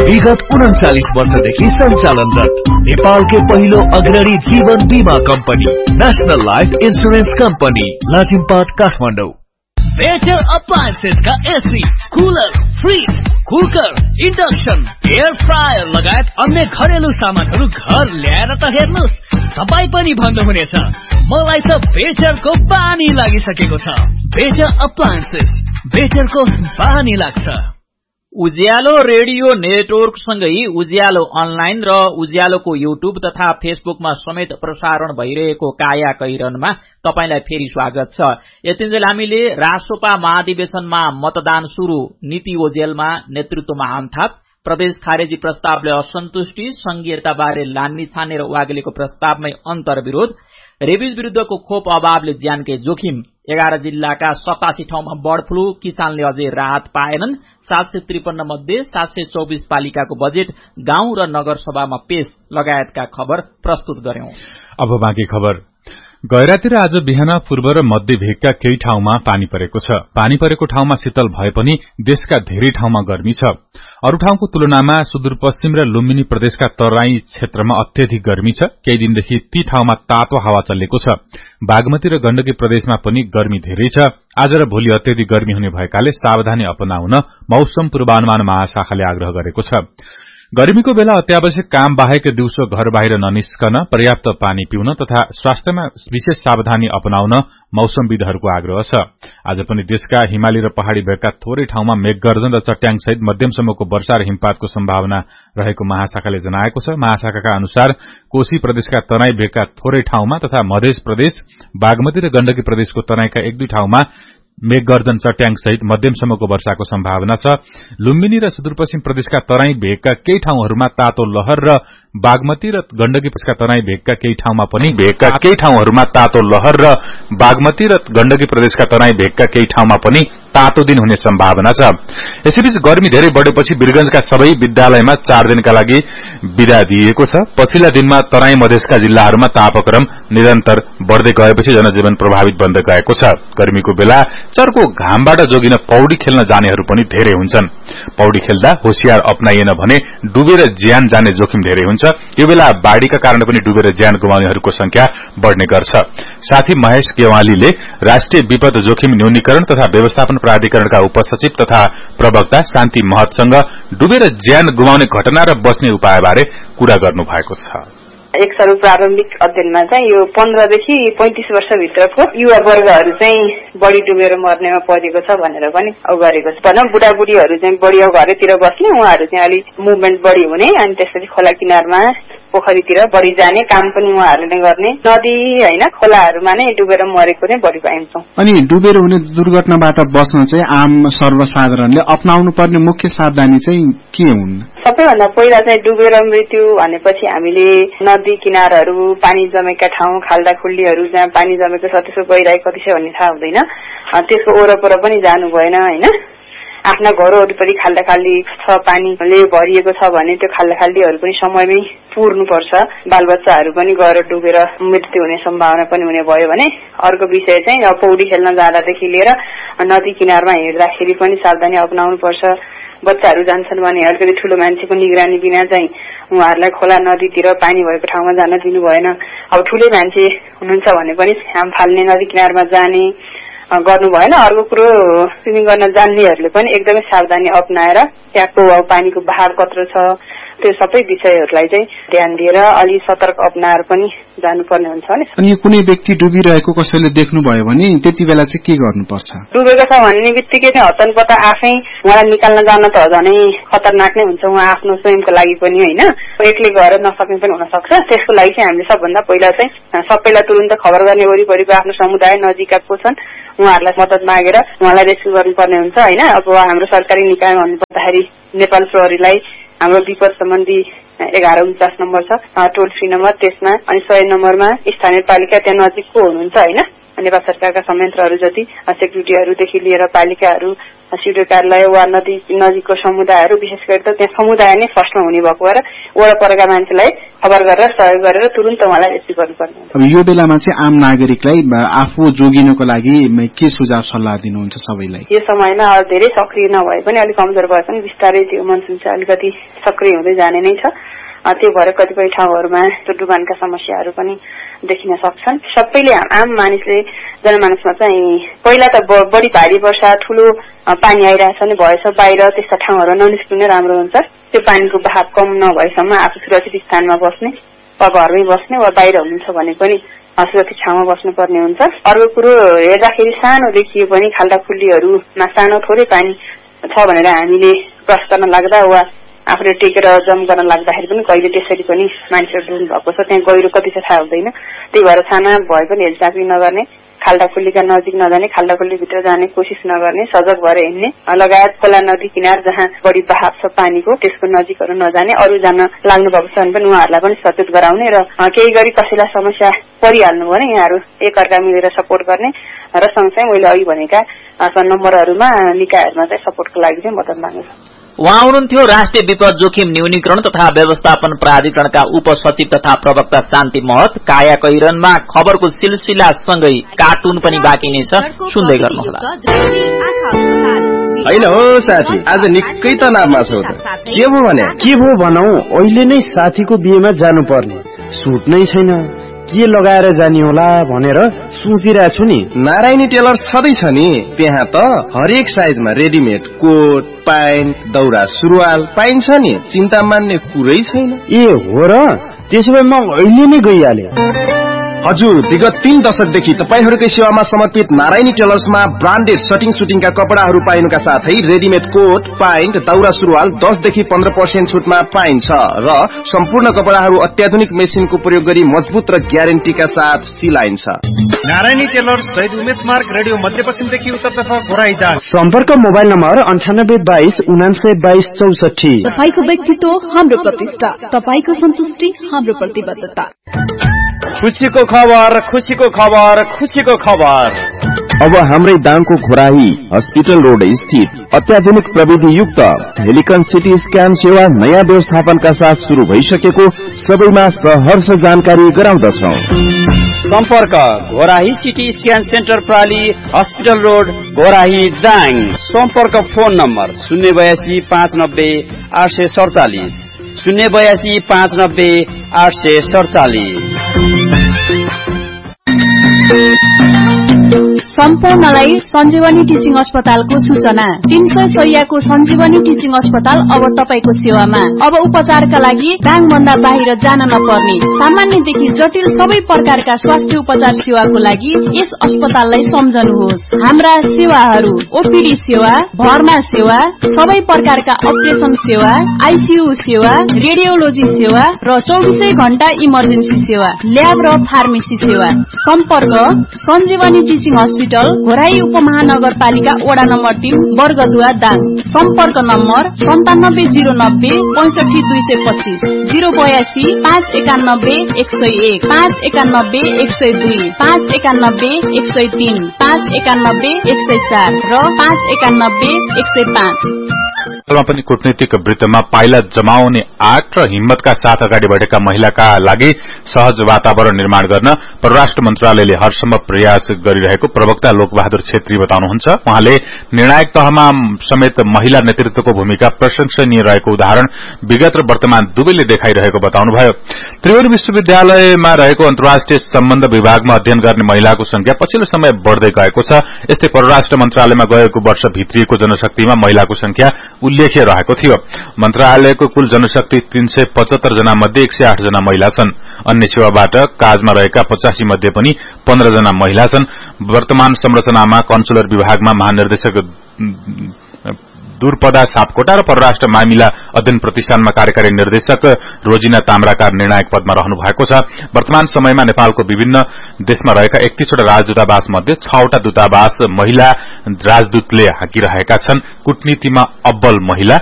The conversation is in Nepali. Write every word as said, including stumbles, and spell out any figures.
विगत उन्चालीस वर्षदेखि सञ्चालनरत नेपालकै पहिलो अग्रणी जीवन बीमा company national life insurance company Lazimpat Kathmandu. Better appliances का AC, cooler, fridge, cooker, induction, air fryer लगायत अन्य घरेलु सामानहरू घर ल्याएर त हेर्नुस्, तपाई पनि भन्नुहुनेछ मलाई त बेटरको बानी लागिसकेको छ। बेटर अप्लायन्सेस, बेटरको बानी लाग्छ। उज्यालो रेडियो नेटवर्क सँगै उज्यालो अनलाइन र उज्यालोको युट्युब तथा फेसबुकमा समेत प्रसारण भइरहेको काया कैरनमा तपाईलाई फेरि स्वागत छ। यतिन्जेल हामीले रासोपा महाधिवेशनमा मतदान शुरू, नीति ओजेलमा नेतृत्वमा हामथाप, प्रदेश खारेजी प्रस्तावले असन्तुष्टि, संघीयताबारे लान्नी छानेर वाग्लेको प्रस्तावमै अन्तर्विरोध, रेबिज विरुद्धको खोप अभावले ज्यानकै जोखिम, एघार जिल्लाका सतासी ठाउँमा बर्ड फ्लू, किसानले अझै राहत पाएनन्, सात सय त्रिपन्न मध्ये सात सय चौबिस पालिकाको बजेट गाउँ र नगरसभामा पेश लगायतका खबर प्रस्तुत गर्यौं। अब बाँकी खबर। गैरातिर आज बिहान पूर्व र मध्य भेगका केही ठाउँमा पानी परेको छ। पानी परेको ठाउँमा शीतल भए पनि देशका धेरै ठाउँमा गर्मी छ। अरू ठाउँको तुलनामा सुदूरपश्चिम र लुम्बिनी प्रदेशका तराई क्षेत्रमा अत्यधिक गर्मी छ। केही दिनदेखि ती ठाउँमा तातो हावा चलेको छ। बागमती र गण्डकी प्रदेशमा पनि गर्मी धेरै छ। आज र भोलि अत्यधिक गर्मी हुने भएकाले सावधानी अपनाउन मौसम पूर्वानुमान महाशाखाले आग्रह गरेको छ। गर्मीको बेला अत्यावश्यक काम बाहेक दिउँसो घर बाहिर ननिस्कन, पर्याप्त पानी पिउन तथा स्वास्थ्यमा विशेष सावधानी अपनाउन मौसमविदहरूको आग्रह छ। आज पनि देशका हिमाली र पहाड़ी भेगका थोरै ठाउँमा मेघगर्जन र चट्याङ सहित मध्यमसम्मको वर्षा र हिमपातको सम्भावना रहेको महाशाखाले जनाएको छ। महाशाखाका अनुसार कोशी प्रदेशका तराई भेगका थोरै ठाउँमा तथा मध्य प्रदेश, बागमती र गण्डकी प्रदेशको तराईका एक दुई ठाउँमा मेघगर्जन चट्याङ सहित मध्यमसम्मको वर्षाको सम्भावना छ। लुम्बिनी र सुदूरपश्चिम प्रदेशका तराई भेगका केही ठाउँहरूमा तातो लहर र बागमती र गण्डकी प्रदेशका तराई भेगका केही ठाउँमा पनि भेगका केही ठाउँहरूमा तातो लहर र बागमती र गण्डकी प्रदेशका तराई भेगका केही ठाउँमा पनि तातो दिन हुने सम्भावना छ। यसैबीच गर्मी धेरै बढेपछि वीरगंजका सबै विद्यालयमा चार दिनका लागि विदा दिइएको छ। पछिल्ला दिनमा तराई मधेसका जिल्लाहरूमा तापक्रम निरन्तर बढ्दै गएपछि जनजीवन प्रभावित बन्दै गएको छ। गर्मीको बेला चर्को घामबाट जोगिन पौडी खेल्न जानेहरू पनि धेरै हुन्छन्। पौडी खेल्दा होशियार अपनाइएन भने डुबेर ज्यान जाने जोखिम धेरै हुन्छ। यो बेला बाढ़ीका कारण पनि डुबेर ज्यान गुमाउनेहरूको संख्या बढ़ने गर्छ। साथी महेश गेवालीले राष्ट्रिय विपद जोखिम न्यूनीकरण तथा व्यवस्थापन प्राधिकरणका उपसचिव तथा प्रवक्ता शान्ति महतसँग डुबेर ज्यान गुमाउने घटना र बच्ने उपायबारे कुरा गर्नु भएको छ। एक सर्व प्रारम्भिक अध्ययनमा चाहिँ यो पन्ध्रदेखि पैंतिस वर्षभित्रको युवा वर्गहरू चाहिँ बढी डुबेर मर्नेमा परेको छ भनेर पनि गरेको छ। भनौँ बुढाबुढीहरू चाहिँ बढी घरतिर बस्ने, उहाँहरू चाहिँ अलिक मुभमेन्ट बढी हुने, अनि त्यसपछि खोला किनारमा पोखरीतिर बढी जाने काम पनि उहाँहरूले गर्ने, नदी होइन खोलाहरूमा नै डुबेर मरेको नै बढी पाइन्छौँ। अनि डुबेर हुने दुर्घटनाबाट बस्न चाहिँ आम सर्वसाधारणले अपनाउनु पर्ने मुख्य सावधानी चाहिँ के हुन्? सबैभन्दा पहिला चाहिँ डुबेर मृत्यु भनेपछि हामीले नदी किनारहरू, पानी जमेका ठाउँ, खाल्डाखुल्लीहरू जहाँ पानी जमेको छ त्यसको गहिराई कति छ भन्ने थाहा हुँदैन, त्यसको वरपर पनि जानु भएन होइन। आफ्ना घर वरिपरि खाल्डाखाल्डी छ, पानीले भरिएको छ भने त्यो खाल्डाखाल्डीहरू पनि समयमै पुर्नुपर्छ। बालबच्चाहरू पनि गएर डुबेर मृत्यु हुने सम्भावना पनि हुने भयो भने अर्को विषय चाहिँ अब पौडी खेल्न जाँदादेखि लिएर नदी किनारमा हिँड्दाखेरि पनि सावधानी अपनाउनु पर्छ। बच्चाहरू जान्छन् भने अलिकति ठूलो मान्छेको निगरानी बिना चाहिँ उहाँहरूलाई खोला नदीतिर पानी भएको ठाउँमा जान दिनु भएन। अब ठूलै मान्छे हुनुहुन्छ भने पनि हाम फाल्ने, नदी किनारमा जाने गर्नु भएन। अर्को कुरो स्विमिङ गर्न जान्नेहरूले पनि एकदमै सावधानी अपनाएर त्यहाँको पानीको बहाव कत्रो छ त्यो सबै विषयहरूलाई चाहिँ ध्यान दिएर अलि सतर्क अपनाएर पनि जानुपर्ने हुन्छ नि। अनि कुनै व्यक्ति डुबिरहेको कसैले देख्नुभयो भने त्यति बेला चाहिँ के गर्नुपर्छ? डुबेको छ भन्ने बित्तिकै चाहिँ हतनपत्ता आफै उहाँलाई निकाल्न जान त झनै खतरनाक नै हुन्छ, उहाँ आफ्नो स्वयंको लागि पनि होइन, एक्लै गएर नसक्ने पनि हुन सक्छ। त्यसको लागि चाहिँ हामीले सबभन्दा पहिला चाहिँ सबैलाई तुरुन्त खबर गर्ने, वरिपरिको आफ्नो समुदाय नजिकका को छन् उहाँहरूलाई मद्दत मागेर उहाँलाई रेस्क्यु गर्नुपर्ने हुन्छ होइन। अब हाम्रो सरकारी निकाय भन्नुपर्दाखेरि नेपाल प्रहरीलाई हाम्रो विपद सम्बन्धी एघार उन्चास नम्बर छ टोल फ्री नम्बर, त्यसमा अनि सय नम्बरमा स्थानीय पालिका त्यहाँ नजिकको हुनुहुन्छ होइन नेपाल सरकारका संयन्त्रहरू जति सेक्युरिटीहरूदेखि लिएर पालिकाहरू सिडिओ कार्यालय वा नदी नजिकको समुदायहरू विशेष गरी त त्यहाँ समुदाय नै फर्स्टमा हुने भएको भएर वरपरका मान्छेलाई खबर गरेर सहयोग गरेर तुरुन्त उहाँलाई रेस्क्यु गर्नुपर्ने हुन्छ। अब यो बेलामा चाहिँ आम नागरिकलाई आफू जोगिनको लागि के सुझाव सल्लाह दिनुहुन्छ सबैलाई? यो समयमा धेरै सक्रिय नभए पनि अलिक कमजोर भए पनि बिस्तारै त्यो मनसुन चाहिँ अलिकति सक्रिय हुँदै जाने नै छ। त्यो भएर कतिपय ठाउँहरूमा त्यो डुबानका समस्याहरू पनि देखिन सक्छन्। सबैले आम मानिसले जनमानसमा चाहिँ पहिला त बढी भारी वर्षा ठूलो पानी आइरहेछ नि भएछ बाहिर त्यस्ता ठाउँहरू ननिस्किनु नै राम्रो हुन्छ। त्यो पानीको बहाव कम नभएसम्म आफू सुरक्षित स्थानमा बस्ने वा घरमै बस्ने वा बाहिर हुनुहुन्छ भने पनि सुरक्षित ठाउँमा बस्नुपर्ने हुन्छ। अर्को कुरो हेर्दाखेरि सानो देखिए पनि खाल्डा खुल्लीहरूमा सानो थोरै पानी छ भनेर हामीले क्रस गर्न लाग्दा वा आफूले टेकेर जम गर्न लाग्दाखेरि पनि कहिले त्यसरी पनि मान्छेहरू डुब्नु भएको छ। त्यहाँ गहिरो कति छ थाहा हुँदैन। त्यही भएर साना भए पनि हेलचापी नगर्ने, खाल्डा खुल्लीका नजिक नजाने, खाल्डा खुल्लीभित्र जाने कोसिस नगर्ने, सजग भएर हिँड्ने लगायत खोला नदी किनार जहाँ बढी बहाव छ पानीको त्यसको नजिकहरू नजाने, अरू जान लाग्नु भएको छ भने पनि उहाँहरूलाई पनि सचेत गराउने र केही गरी कसैलाई समस्या परिहाल्नु भने यहाँहरू एकअर्का मिलेर सपोर्ट गर्ने र सँगसँगै मैले अघि भनेका नम्बरहरूमा निकायहरूमा चाहिँ सपोर्टको लागि चाहिँ मद्दत माग्नु छ। उहाँ हुनुहुन्थ्यो राष्ट्रिय विपद जोखिम न्यूनीकरण तथा व्यवस्थापन प्राधिकरणका उपसचिव तथा प्रवक्ता शान्ति महत। काया कैरनमा खबरको सिलसिला सँगै कार्टुन पनि बाँकी नै छ, सुन्दै गर्नुहोला। होइन हो साथी, आज निकै तनावमा छौ त, के भो भने? के भो भनौ, अहिले नै साथीको बिहेमा जानुपर्ने, सुट नै छैन, के लगाएर जाने होला भनेर सोचिरहेको छु नि। नारायणी टेलर छँदैछ नि, त्यहाँ त हरेक साइजमा रेडिमेड कोट प्यान्ट दौरा सुरुवाल पाइन्छ नि, चिन्ता मान्ने कुरै छैन। ए हो र, त्यसो भए म अहिले नै गइहाले। हजुर, विगत तीन दशकदेखि तपाईहरूकै सेवामा समर्पित नारायणी टेलर्समा ब्रान्डेड सटिङ सुटिङका कपडाहरू पाइनुका साथै रेडिमेड कोट प्यान्ट दौरा सुरुवाल दसदेखि पन्ध्र पर्सेन्ट छुटमा पाइन्छ र सम्पूर्ण कपडाहरू अत्याधुनिक मेसिनको प्रयोग गरी मजबुत र ग्यारेन्टीका साथ सिलाइन्छ। नारायणी टेलर्स शहीद उमेश मार्ग रेडियो मध्यपश्चिमदेखि उत्तरतर्फ घोराइदा। सम्पर्क मोबाइल नम्बर अन्ठानब्बे बाइस उनान्सय बाइस चौसठी। तपाईको व्यक्तित्व हाम्रो प्रतिष्ठा, तपाईको सन्तुष्टि हाम्रो प्रतिबद्धता। खुसीको खबर, खुसीको खबर, खुसीको खबर। अब हाम्रै दाङको घोराही हस्पिटल रोड स्थित अत्याधुनिक प्रविधि युक्त हेलिकन सिटी स्क्यान सेवा नयाँ व्यवस्थापनका साथ शुरू भइसकेको सबैमा सहर्ष जानकारी गराउँदछौं। सम्पर्क Ghorahi CT scan centre प्राली hospital road Ghorahi Dang. सम्पर्क फोन नम्बर शून्य बयासी पाँच नब्बे आठ सय सडचालिस शून्य बयासी पाँच नब्बे आठ सय सडचालिस। सम्पूर्णलाई सञ्जीवनी टिचिङ अस्पतालको सूचना। तीन सय शैय्याको सञ्जीवनी टिचिङ अस्पताल अब तपाईको सेवामा। अब उपचारका लागि दाङभन्दा बाहिर जान नपर्ने, सामान्यदेखि जटिल सबै प्रकारका स्वास्थ्य उपचार सेवाको लागि यस अस्पताललाई सम्झनुहोस्। हाम्रा सेवाहरू ओपीडी सेवा, भर्ना सेवा, सबै प्रकारका अपरेसन सेवा, आईसीयू सेवा, रेडियोलोजी सेवा र चौबिसै घण्टा इमर्जेन्सी सेवा, ल्याब र फार्मेसी सेवा। सम्पर्क सञ्जीवनी टिचिङ हस्पिटल घोराई उपमहानगरपालिका वडा नम्बर तीन वर्गदुवा दाङ। सम्पर्क नम्बर सन्तानब्बे जिरो नब्बे पैंसठी दुई सय पच्चीस जिरो बयासी पाँच एकानब्बे एक सय एक पाँच एकानब्बे एक सय दुई पाँच एकानब्बे एक सय तीन पाँच एकानब्बे एक सय चार र पाँच एकानब्बे एक सय पाँच। पनि कूटनीतिक वृत्तमा पाइला जमाउने आँट र हिम्मतका साथ अगाडि बढेका महिलाका लागि सहज वातावरण निर्माण गर्न परराष्ट्र मन्त्रालयले हरसम्भव प्रयास गरिरहेको प्रवक्ता लोकबहादुर छेत्री बताउनुहुन्छ। उहाँले निर्णायक तहमा समेत महिला नेतृत्वको भूमिका प्रशंसनीय रहेको उदाहरण विगत र वर्तमान दुवैले देखाइरहेको बताउनुभयो। त्रिवेणी विश्वविद्यालयमा रहेको अन्तर्राष्ट्रिय सम्बन्ध विभागमा अध्ययन गर्ने महिलाको संख्या पछिल्लो समय बढ़दै गएको छ। यस्तै परराष्ट्र मन्त्रालयमा गएको वर्ष भित्रिएको जनशक्तिमा महिलाको संख्या उल्लेख्य रहेको थियो। मन्त्रालयको कुल जनशक्ति तीन सय पचहत्तर जना मध्ये एक सय आठ जना महिला छन्। अन्य सेवाबाट काजमा रहेका पचासी मध्ये पनि पन्ध्र जना महिला छन्। वर्तमान संरचनामा कन्सुलर विभागमा महानिर्देशक दूरपदा सापकोटा र परराष्ट्र मामिला अध्ययन प्रतिष्ठानमा कार्यकारी निर्देशक रोजिना ताम्राकार निर्णायक पदमा रहनु भएको छ। वर्तमान समयमा नेपालको विभिन्न देशमा रहेका एकतीसवटा राजदूतावास मध्ये छवटा दूतावास महिला राजदूतले हाँकिरहेका छन्। कूटनीतिमा अब्बल महिला